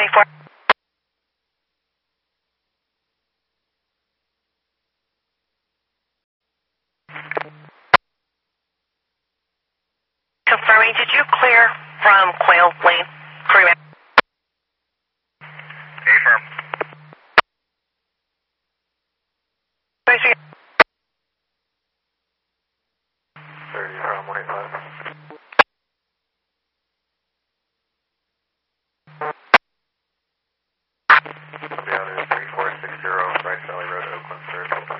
24. Confirming, did you clear from Quail Lane?